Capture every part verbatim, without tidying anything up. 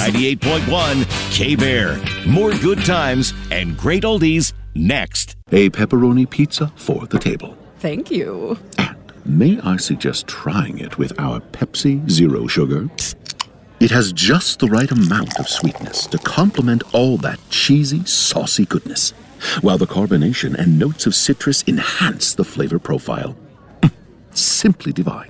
ninety-eight point one K-Bear. More good times and great oldies next. A pepperoni pizza for the table. Thank you. And may I suggest trying it with our Pepsi Zero Sugar? It has just the right amount of sweetness to complement all that cheesy, saucy goodness, while the carbonation and notes of citrus enhance the flavor profile. Simply divine.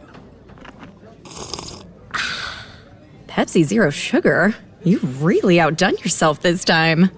Pepsi Zero Sugar? You've really outdone yourself this time.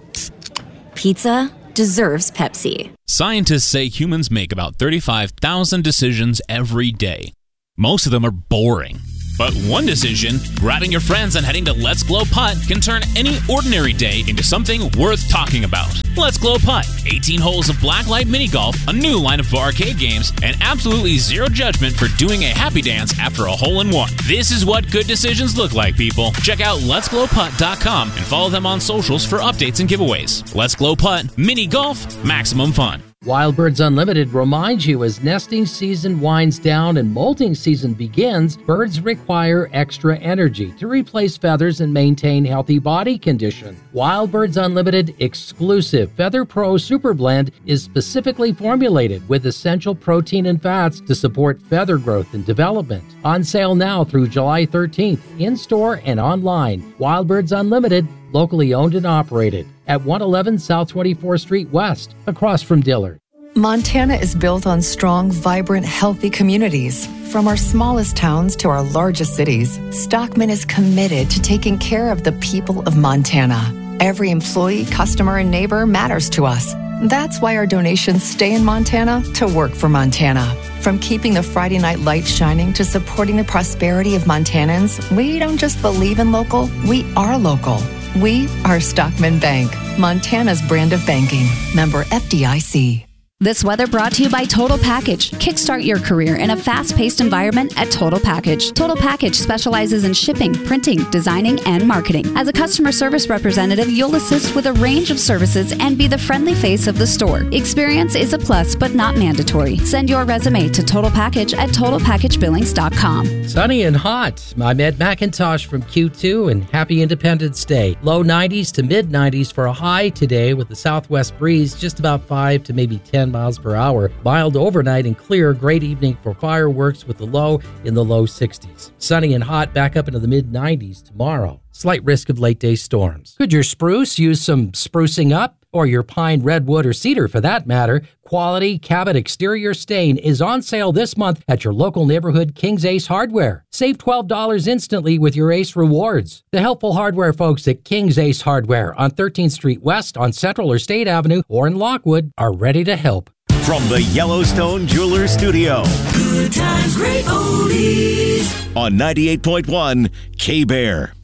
Pizza deserves Pepsi. Scientists say humans make about thirty-five thousand decisions every day. Most of them are boring. But one decision, grabbing your friends and heading to Let's Glow Putt, can turn any ordinary day into something worth talking about. Let's Glow Putt. eighteen holes of blacklight mini golf, a new lineup of arcade games, and absolutely zero judgment for doing a happy dance after a hole-in-one. This is what good decisions look like, people. Check out lets glow putt dot com and follow them on socials for updates and giveaways. Let's Glow Putt. Mini golf, maximum fun. Wild Birds Unlimited reminds you as nesting season winds down and molting season begins, birds require extra energy to replace feathers and maintain healthy body condition. Wild Birds Unlimited exclusive Feather Pro Super Blend is specifically formulated with essential protein and fats to support feather growth and development. On sale now through July thirteenth, in-store and online. Wild Birds Unlimited, locally owned and operated at one eleven South twenty-fourth Street West, across from Dillard. Montana is built on strong, vibrant, healthy communities. From our smallest towns to our largest cities, Stockman is committed to taking care of the people of Montana. Every employee, customer, and neighbor matters to us. That's why our donations stay in Montana to work for Montana. From keeping the Friday night lights shining to supporting the prosperity of Montanans, we don't just believe in local, we are local. We are Stockman Bank, Montana's brand of banking. Member F D I C. This weather brought to you by Total Package. Kickstart your career in a fast-paced environment at Total Package. Total Package specializes in shipping, printing, designing, and marketing. As a customer service representative, you'll assist with a range of services and be the friendly face of the store. Experience is a plus, but not mandatory. Send your resume to Total Package at total package billings dot com. Sunny and hot. I'm Ed McIntosh from Q two, and happy Independence Day. Low nineties to mid nineties for a high today with the southwest breeze just about five to maybe ten miles per hour. Mild overnight and clear. Great evening for fireworks with the low in the low sixties. Sunny and hot back up into the mid nineties tomorrow. Slight risk of late day storms. Could your spruce use some sprucing up? Or your pine, redwood, or cedar for that matter? Quality Cabot exterior stain is on sale this month at your local neighborhood King's Ace Hardware. Save twelve dollars instantly with your Ace Rewards. The helpful hardware folks at King's Ace Hardware on thirteenth Street West on Central or State Avenue or in Lockwood are ready to help. From the Yellowstone Jewelers Studio. Good times, great oldies. On ninety-eight point one K-Bear.